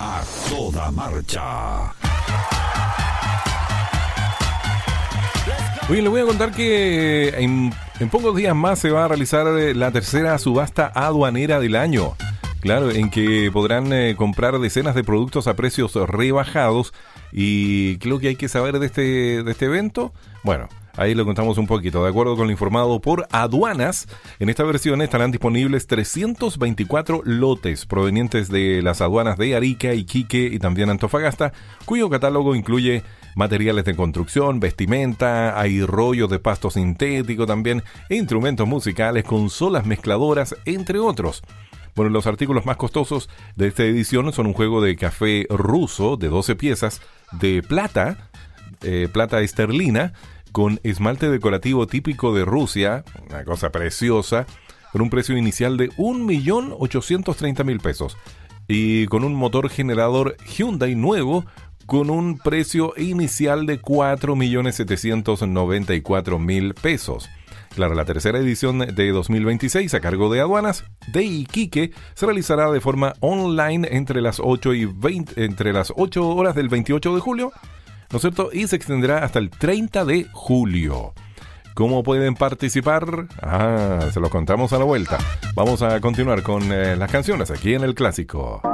A toda marcha. Oye, le voy a contar que en pocos días más se va a realizar la tercera subasta aduanera del año. Claro, en que podrán comprar decenas de productos a precios rebajados. ¿Y qué es lo que hay que saber de este evento? Bueno, ahí lo contamos un poquito. De acuerdo con lo informado por Aduanas, en esta versión estarán disponibles 324 lotes provenientes de las aduanas de Arica, Iquique y también Antofagasta, cuyo catálogo incluye materiales de construcción, vestimenta, hay rollos de pasto sintético también, instrumentos musicales, consolas mezcladoras, entre otros. Bueno, los artículos más costosos de esta edición son un juego de café ruso de 12 piezas de plata, plata esterlina, con esmalte decorativo típico de Rusia, una cosa preciosa, con un precio inicial de 1.830.000 pesos y con un motor generador Hyundai nuevo con un precio inicial de 4.794.000 pesos. Claro, la tercera edición de 2026 a cargo de Aduanas de Iquique se realizará de forma online entre las 8 horas del 28 de julio, ¿no es cierto? Y se extenderá hasta el 30 de julio. ¿Cómo pueden participar? Se los contamos a la vuelta. Vamos a continuar con las canciones aquí en El Clásico.